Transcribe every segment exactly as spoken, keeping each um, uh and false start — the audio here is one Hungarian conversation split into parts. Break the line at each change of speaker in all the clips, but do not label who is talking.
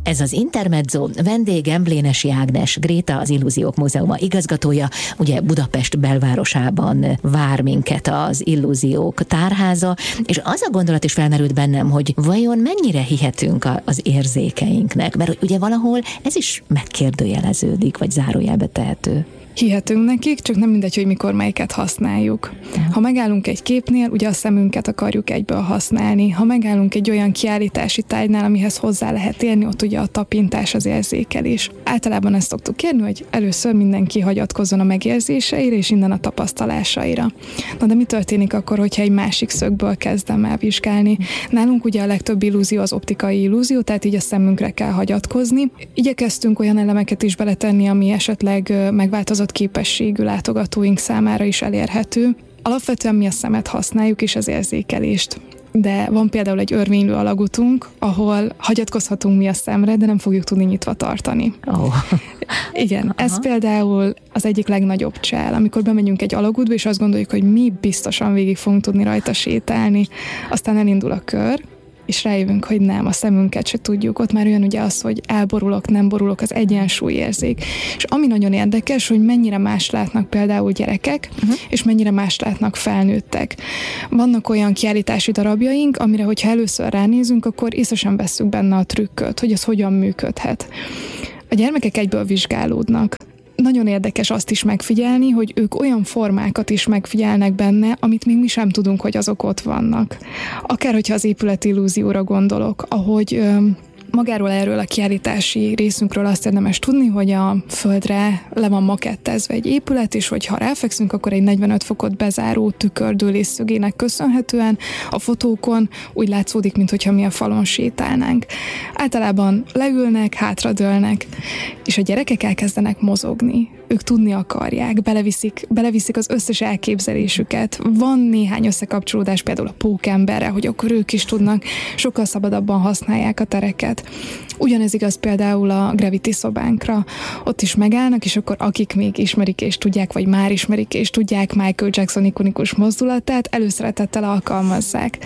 Ez az Intermezzo, vendégem Blénessy Ágnes Gréta, az Illúziók Múzeuma igazgatója. Ugye Budapest belvárosában vár minket az Illúziók tárháza, és az a gondolat is felmerült bennem, hogy vajon mennyire hihetünk az érzékeinknek, mert ugye valahol ez is megkérdőjeleződik, vagy zárójelbe tehető.
Hihetünk nekik, csak nem mindegy, hogy mikor melyiket használjuk. Ha megállunk egy képnél, ugye a szemünket akarjuk egyből használni. Ha megállunk egy olyan kiállítási tárgynál, amihez hozzá lehet érni, ott ugye a tapintás, az érzékelés. Általában ezt szoktuk kérni, hogy először mindenki hagyatkozzon a megérzéseire, és innen a tapasztalásaira. Na de mi történik akkor, hogyha egy másik szögből kezdem el vizsgálni? Nálunk ugye a legtöbb illúzió az optikai illúzió, tehát így a szemünkre kell hagyatkozni. Igyekeztünk olyan elemeket is beletenni, ami esetleg megváltozott képességű látogatóink számára is elérhető. Alapvetően mi a szemet használjuk és az érzékelést. De van például egy örvénylő alagutunk, ahol hagyatkozhatunk mi a szemre, de nem fogjuk tudni nyitva tartani.
Oh.
Igen,
Aha.
ez például az egyik legnagyobb csel, amikor bemegyünk egy alagútba, és azt gondoljuk, hogy mi biztosan végig fogunk tudni rajta sétálni. Aztán elindul a kör, és rájövünk, hogy nem, a szemünket se tudjuk. Ott már olyan ugye az, hogy elborulok, nem borulok, az egyensúlyérzék. És ami nagyon érdekes, hogy mennyire más látnak például gyerekek, uh-huh. és mennyire más látnak felnőttek. Vannak olyan kiállítási darabjaink, amire, hogyha először ránézünk, akkor észre sem vesszük benne a trükköt, hogy az hogyan működhet. A gyermekek egyből vizsgálódnak. Nagyon érdekes azt is megfigyelni, hogy ők olyan formákat is megfigyelnek benne, amit még mi sem tudunk, hogy azok ott vannak. Akár hogyha az épületillúzióra gondolok, ahogy magáról erről a kiállítási részünkről azt érdemes tudni, hogy a földre le van makettezve egy épület, és hogyha ráfekszünk, akkor egy negyvenöt fokot bezáró tükördőlés szögének köszönhetően a fotókon úgy látszódik, mintha mi a falon sétálnánk. Általában leülnek, hátradőlnek, és a gyerekek elkezdenek mozogni. Ők tudni akarják, beleviszik, beleviszik az összes elképzelésüket. Van néhány összekapcsolódás például a pókemberre, hogy akkor ők is tudnak, sokkal szabadabban használják a tereket. Ugyanez igaz például a Gravity szobánkra. Ott is megállnak, és akkor akik még ismerik és tudják, vagy már ismerik és tudják Michael Jackson ikonikus mozdulatát, előszeretettel alkalmazzák.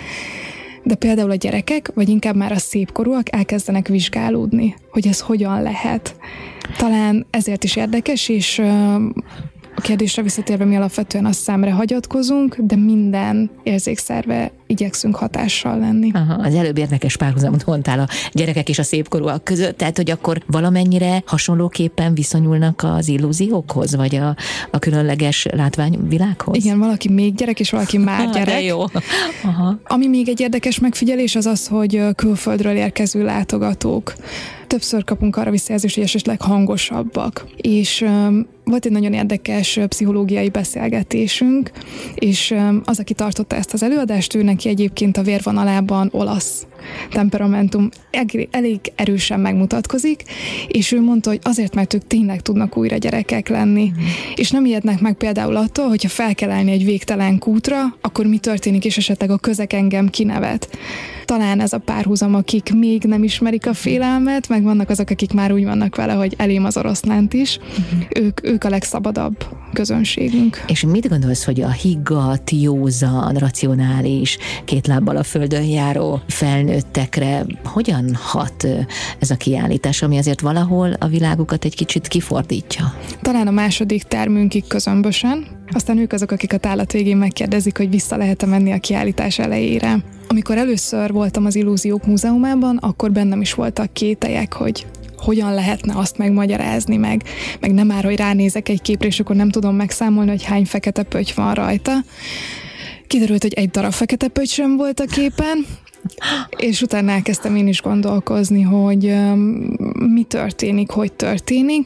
De például a gyerekek, vagy inkább már a szépkorúak elkezdenek vizsgálódni, hogy ez hogyan lehet. Talán ezért is érdekes, és a kérdésre visszatérve mi alapvetően a szemre hagyatkozunk, de minden érzékszerve igyekszünk hatással lenni.
Aha, az előbb érdekes párhuzamot mondtál a gyerekek és a szépkorúak között, tehát hogy akkor valamennyire hasonlóképpen viszonyulnak az illúziókhoz, vagy a, a különleges látványvilághoz?
Igen, valaki még gyerek, és valaki már gyerek.
De jó. Aha.
Ami még egy érdekes megfigyelés az az, hogy külföldről érkező látogatók. Többször kapunk arra visszajelzést, hogy esetleg hangosabbak. És um, volt egy nagyon érdekes pszichológiai beszélgetésünk, és um, az, aki tartotta ezt az előadást, ő neki egyébként a vérvonalában olasz temperamentum elég erősen megmutatkozik, és ő mondta, hogy azért, mert ők tényleg tudnak újra gyerekek lenni. Mm. És nem ijednek meg például attól, hogyha fel kell állni egy végtelen kútra, akkor mi történik, és esetleg a közeg engem kinevet. Talán ez a párhuzam, akik még nem ismerik a félelmet, meg vannak azok, akik már úgy vannak vele, hogy elém az oroszlánt is. Uh-huh. Ők, ők a legszabadabb közönségünk.
És mit gondolsz, hogy a higgadt, józan, racionális, két lábbal a földön járó felnőttekre hogyan hat ez a kiállítás, ami azért valahol a világukat egy kicsit kifordítja? Talán
a második termünkig közömbösen, aztán ők azok, akik a tálat végén megkérdezik, hogy vissza lehet-e menni a kiállítás elejére. Amikor először voltam az Illúziók Múzeumában, akkor bennem is voltak kételyek, hogy hogyan lehetne azt megmagyarázni, meg, meg nem már, hogy ránézek egy képre, és akkor nem tudom megszámolni, hogy hány fekete pötty van rajta. Kiderült, hogy egy darab fekete pötty sem volt a képen, és utána elkezdtem én is gondolkozni, hogy um, mi történik, hogy történik.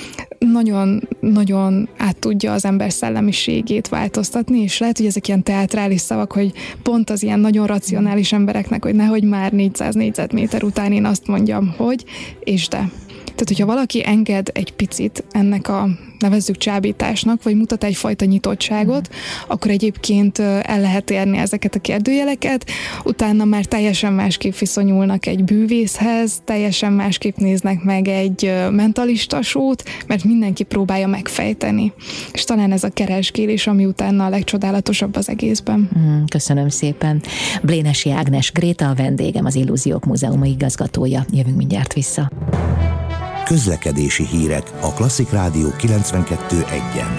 Nagyon-nagyon át tudja az ember szellemiségét változtatni, és lehet, hogy ezek ilyen teátrális szavak, hogy pont az ilyen nagyon racionális embereknek, hogy nehogy már négyszáz négyzetméter után én azt mondjam, hogy, és de. Tehát, hogyha valaki enged egy picit ennek a, nevezzük csábításnak, vagy mutat egyfajta nyitottságot, mm. akkor egyébként el lehet érni ezeket a kérdőjeleket, utána már teljesen másképp viszonyulnak egy bűvészhez, teljesen másképp néznek meg egy mentalista sót, mert mindenki próbálja megfejteni. És talán ez a keresgélés, ami utána a legcsodálatosabb az egészben.
Mm, köszönöm szépen. Blénessy Ágnes Gréta, a vendégem, az Illúziók Múzeuma igazgatója. Jövünk mindjárt vissza.
Közlekedési hírek a Klasszik Rádió kilencvenkettő egyen.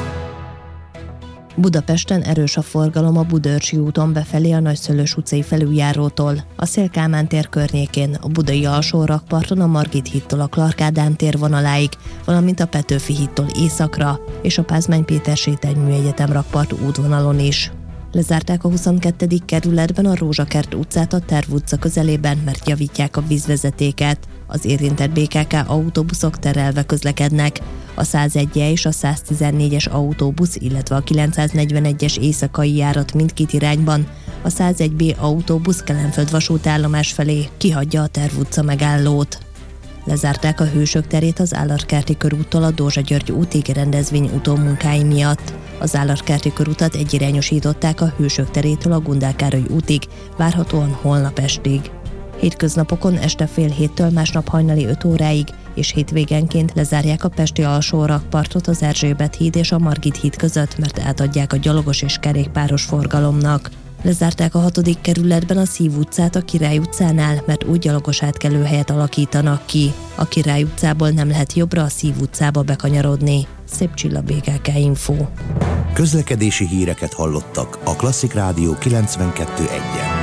Budapesten erős a forgalom a Budaörsi úton befelé a Nagyszőlős utcai felüljárótól, a Széll-Kálmán tér környékén, a Budai Alsórakparton a Margit hídtól a Clark Ádám tér vonaláig, valamint a Petőfi hídtól északra és a Pázmány Péter sétánymű egyetem rakpart útvonalon is. Lezárták a huszonkettedik kerületben a Rózsakert utcát a Terv utca közelében, mert javítják a vízvezetéket. Az érintett bé ká ká autóbuszok terelve közlekednek. A százegy és a száztizennégyes autóbusz, illetve a kilencszáznegyvenegyes éjszakai járat mindkét irányban, a százegy bé autóbusz Kelenföld vasútállomás felé kihagyja a Terv utca megállót. Lezárták a Hősök terét az Állartkerti körúttól a Dózsa György útig rendezvény utómunkái miatt. Az Állartkerti körutat egyirányosították a Hősök terétől a Gundel Károly útig, várhatóan holnap estig. Hétköznapokon este fél héttől másnap hajnali öt óráig, és hétvégenként lezárják a pesti alsórakpartot az Erzsébet híd és a Margit híd között, mert átadják a gyalogos és kerékpáros forgalomnak. Lezárták a hatodik kerületben a Szív utcát a Király utcánál, mert új gyalogos átkelőhelyet alakítanak ki. A Király utcából nem lehet jobbra a Szív utcába bekanyarodni. Szép Csilla, bé ká ká Info.
Közlekedési híreket hallottak a Klasszik Rádió kilencvenkettő egyen.